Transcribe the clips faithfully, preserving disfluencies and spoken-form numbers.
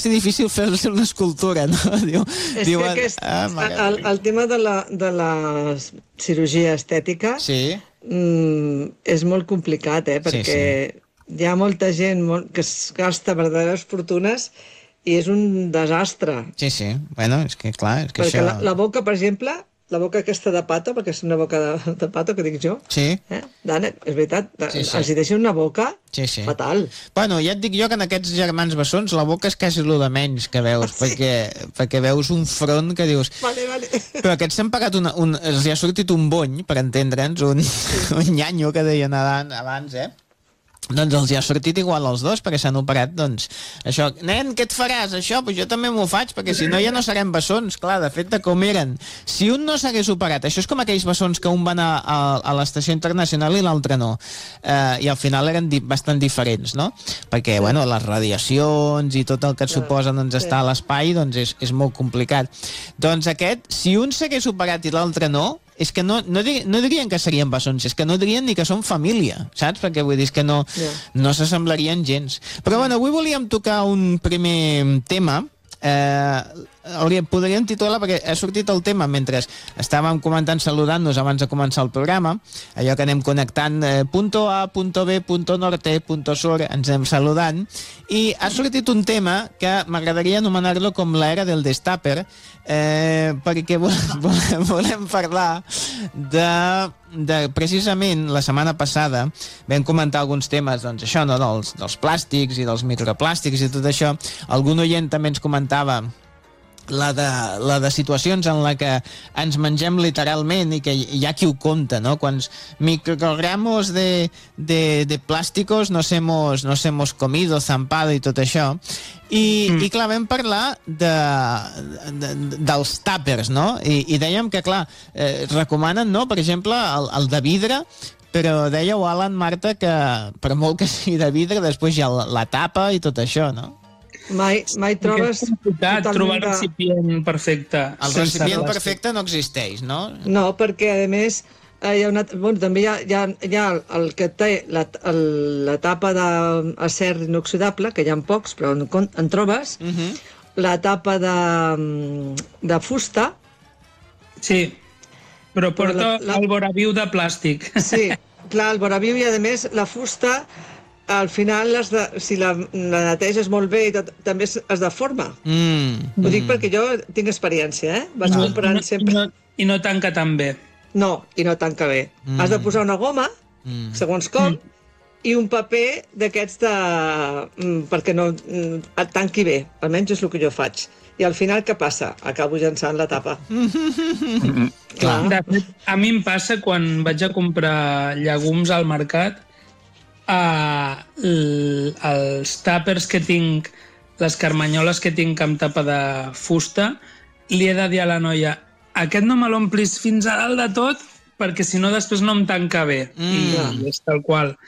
ser difícil fer-se una escultura, no? Diu, és diuen, que aquest, ah, el, el tema de la, de la cirurgia estètica sí. mm, és molt complicat, eh? Perquè Sí, sí. hi ha molta gent molt, que es gasta verdaderes fortunes i és un desastre. Sí, sí. Bueno, és que clar, és que Perquè això... la, la boca, per exemple, la boca aquesta de pato, perquè és una boca de, de pato, que dic jo, Sí. eh? Dana, és veritat, Sí, sí. els hi deixa una boca Sí, sí. fatal. Bueno, ja et dic jo que en aquests germans bessons la boca és quasi el de menys que veus, Ah, sí? perquè, perquè veus un front que dius... Vale, vale. Però aquests s'han pagat una, un... Els hi ha sortit un bony, per entendre'ns, un, un nyanyo que deien abans, eh? Doncs els hi ha sortit igual als dos, perquè s'han operat, doncs, això, nen, què et faràs, això? Pues jo també m'ho faig, perquè si no ja no serem bessons, clar, de fet, de com eren. Si un no s'hagués operat, això és com aquells bessons que un va anar a, a l'estació internacional i l'altre no, eh, i al final eren di bastant diferents, no? Perquè, bueno, les radiacions i tot el que et suposa, doncs, estar a l'espai, doncs, és, és molt complicat. Doncs aquest, si un s'hagués operat i l'altre no, és que no, no, dir, no dirien que serien bessons, és que no dirien ni que són família, saps? Perquè vull dir, és que no, Yeah. no s'assemblarien gens. Però bueno, avui volíem tocar un primer tema, eh, hauríem, podríem titular, perquè ha sortit el tema mentre estàvem comentant, saludant-nos abans de començar el programa, allò que anem connectant, eh, punto A, punto B, punto norte, punto sur, ens anem saludant, i ha sortit un tema que m'agradaria anomenar-lo com l'era del destaper, eh, perquè volem, volem parlar de, de precisament la setmana passada vam comentar alguns temes, doncs això, no, dels, dels plàstics i dels microplàstics i tot això. Algun oient també ens comentava la de, la de situacions en la que ens mengem literalment i que hi ha qui ho compta, no? Quants microgramos de, de, de plàsticos nos hemos, nos hemos comido, zampado i tot això. I, mm. i clar, vam parlar de, de, de, dels tàpers, no? I, i dèiem que, clar, eh, recomanen, no?, per exemple, el, el de vidre, però dèieu, Alan, Marta, que per molt que sigui de vidre, després hi ha la, la tapa i tot això, no? Mai, mai trobes... És complicat trobar el recipient perfecte. El recipient perfecte no existeix, no? No, perquè, a més, eh, hi ha una... Bueno, també hi ha, hi ha, hi ha el que té la, el, la tapa d'acer inoxidable, que hi ha pocs, però en, en trobes, uh -huh. la tapa de, de fusta... Sí, però porta la, la... el voraviu de plàstic. Sí, clar, el voraviu i, a més, la fusta... Al final, has de, si la, la neteges molt bé, i tot, també es, es deforma. Mm. Ho dic perquè jo tinc experiència, eh? Vas no, comprant no, sempre... I no, I no tanca tan bé. No, i no tanca bé. Mm. Has de posar una goma, Mm. segons com, Mm. i un paper d'aquests de... perquè no et tanqui bé. Almenys és el que jo faig. I al final què passa? Acabo llançant la tapa. Mm. Clar. De fet, a mi em passa quan vaig a comprar llegums al mercat, Uh, els tàpers que tinc, les carmanyoles que tinc amb tapa de fusta, li he de dir a la noia, aquest no me l'omplis fins a dalt de tot perquè si no després no em tanca bé. Mm. I, i és tal qual.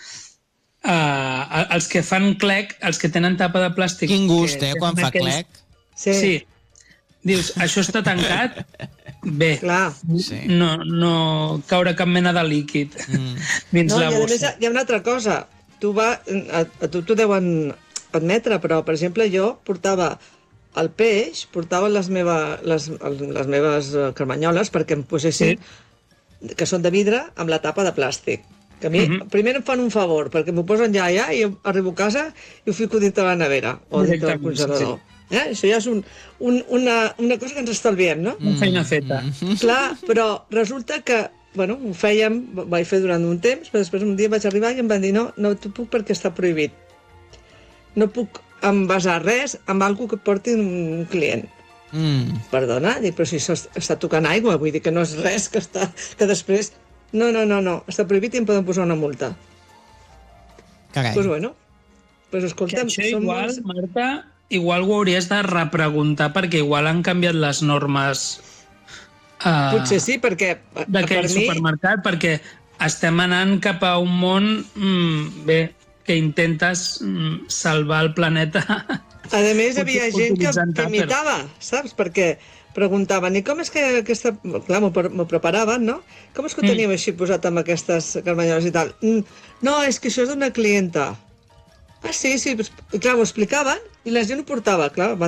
Uh, els que fan clec, els que tenen tapa de plàstic... Quin gust, que, eh, quan fa aquells... clec. Sí. Sí. Dius, això està tancat? Bé. Clar. Sí. No, no caure cap mena de líquid mm. dins No, la i a més bossa. hi ha una altra cosa. Tu va, a, a tu t'ho deuen admetre, però, per exemple, jo portava el peix, portava les, meva, les, les meves carmanyoles perquè em posessin, sí. que són de vidre, amb la tapa de plàstic. Que a mi, uh -huh. primer em fan un favor, perquè m'ho posen ja allà i jo arribo a casa i ho fico dintre la nevera o dintre del congelador. Sí. Eh? Això ja és un, un, una, una cosa que ens estalviem, no? Una feina feta. Mm. Clar, però resulta que, bueno, ho fèiem, ho vaig fer durant un temps, però després un dia vaig arribar i em van dir no, no t'ho puc perquè està prohibit. No puc envasar res amb alguna que porti un client. Mm. Perdona, dic, però si això està tocant aigua, vull dir que no és res que, està, que després... No, no, no, no, està prohibit i em poden posar una multa. Carai. Doncs pues bueno, pues escolta'm... Que això igual, molts... Marta, igual ho hauries de repreguntar perquè igual han canviat les normes uh, Potser sí, perquè d'aquell per mi... supermercat, perquè estem anant cap a un món mm, bé, que intentes mm, salvar el planeta. A més, hi havia gent que, que imitava, saps? Perquè preguntaven, i com és que aquesta... Clar, m'ho preparaven, no? Com és que ho teníem mm. així posat amb aquestes carmanyoles i tal? No, és que això és d'una clienta. Ah, sí, sí, clar, ho explicaven i la gent ho portava, clar,